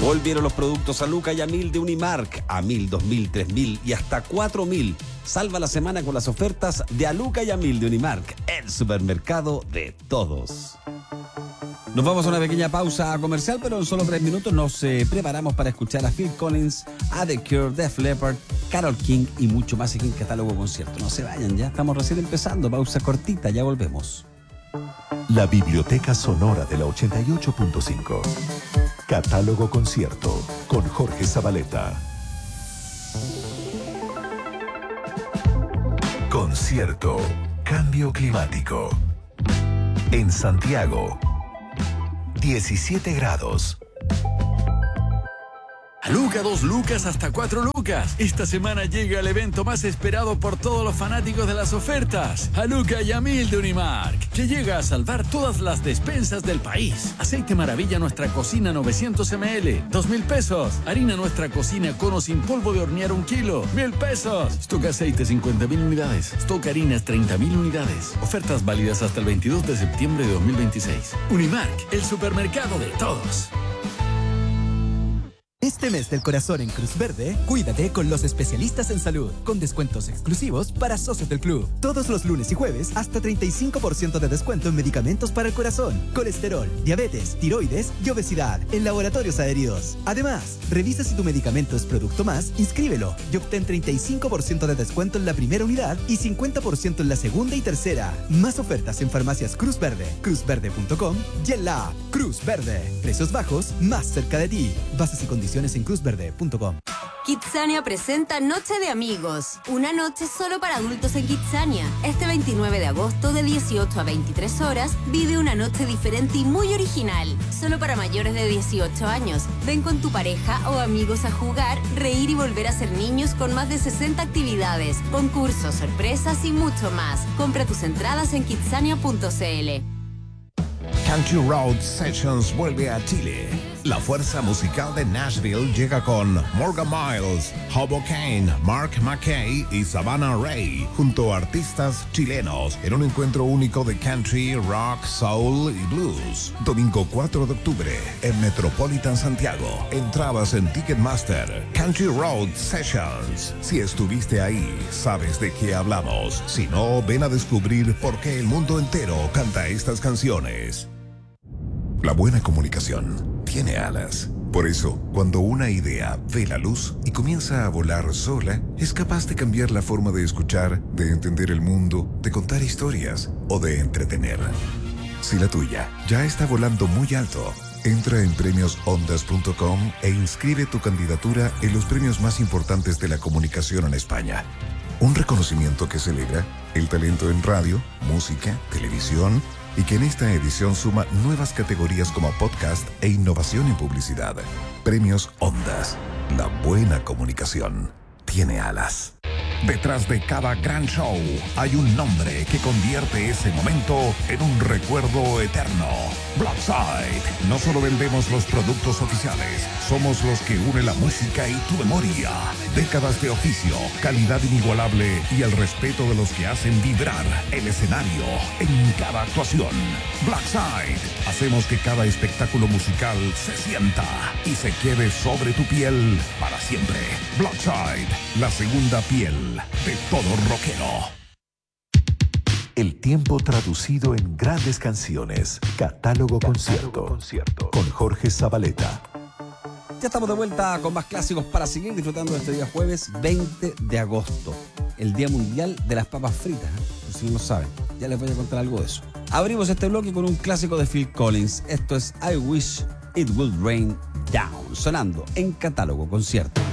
Volvieron los productos a Luca y a 1000 de Unimark, a 1000, 2000, 3000 y hasta 4000. Salva la semana con las ofertas de a Luca y a 1000 de Unimark, el supermercado de todos. Nos vamos a una pequeña pausa comercial, pero en solo 3 minutos nos preparamos para escuchar a Phil Collins, a The Cure, Def Leppard, Carole King y mucho más aquí en Catálogo Concierto. No se vayan, ya estamos recién empezando, pausa cortita, ya volvemos. La Biblioteca Sonora de la 88.5. Catálogo Concierto con Jorge Zabaleta. Concierto Cambio Climático. En Santiago, 17 grados. A Luca, 2 lucas hasta 4 lucas. Esta semana llega el evento más esperado por todos los fanáticos de las ofertas. A Luca y a 1000 de Unimark, que llega a salvar todas las despensas del país. Aceite Maravilla Nuestra Cocina 900 ml, 2.000 pesos. Harina Nuestra Cocina Cono sin polvo de hornear 1 kilo, 1.000 pesos. Stock Aceite 50.000 unidades. Stock Harinas 30.000 unidades. Ofertas válidas hasta el 22 de septiembre de 2026. Unimark, el supermercado de todos. Este mes del corazón en Cruz Verde, cuídate con los especialistas en salud, con descuentos exclusivos para socios del club. Todos los lunes y jueves, hasta 35% de descuento en medicamentos para el corazón, colesterol, diabetes, tiroides y obesidad en laboratorios adheridos. Además, revisa si tu medicamento es producto más, inscríbelo y obtén 35% de descuento en la primera unidad y 50% en la segunda y tercera. Más ofertas en farmacias Cruz Verde, cruzverde.com y en la app Cruz Verde. Precios bajos, más cerca de ti. Bases y condiciones en cruzverde.com. Kidzania presenta Noche de Amigos, una noche solo para adultos en Kidzania. Este 29 de agosto de 18 a 23 horas, vive una noche diferente y muy original, solo para mayores de 18 años. Ven con tu pareja o amigos a jugar, reír y volver a ser niños con más de 60 actividades, concursos, sorpresas y mucho más. Compra tus entradas en kidzania.cl. Country Road Sessions vuelve a Chile. La fuerza musical de Nashville llega con Morgan Miles, Hobo Kane, Mark McKay y Savannah Ray, junto a artistas chilenos, en un encuentro único de country, rock, soul y blues. Domingo 4 de octubre, en Metropolitan Santiago. Entradas en Ticketmaster. Country Road Sessions. Si estuviste ahí, sabes de qué hablamos. Si no, ven a descubrir por qué el mundo entero canta estas canciones. La buena comunicación tiene alas. Por eso, cuando una idea ve la luz y comienza a volar sola, es capaz de cambiar la forma de escuchar, de entender el mundo, de contar historias o de entretener. Si la tuya ya está volando muy alto, entra en premiosondas.com e inscribe tu candidatura en los premios más importantes de la comunicación en España. Un reconocimiento que celebra el talento en radio, música, televisión, y que en esta edición suma nuevas categorías como podcast e innovación en publicidad. Premios Ondas. La buena comunicación tiene alas. Detrás de cada gran show hay un nombre que convierte ese momento en un recuerdo eterno. Blackside. No solo vendemos los productos oficiales, somos los que unen la música y tu memoria. Décadas de oficio, calidad inigualable y el respeto de los que hacen vibrar el escenario en cada actuación. Blackside. Hacemos que cada espectáculo musical se sienta y se quede sobre tu piel para siempre. Blackside, la segunda piel de todo rockero. El tiempo traducido en grandes canciones. Catálogo Concierto con Jorge Zabaleta. Ya estamos de vuelta con más clásicos para seguir disfrutando de este día jueves 20 de agosto, el Día Mundial de las Papas Fritas, por si no lo saben. Ya les voy a contar algo de eso. Abrimos este bloque con un clásico de Phil Collins. Esto es I Wish It Would Rain Down, sonando en Catálogo Concierto.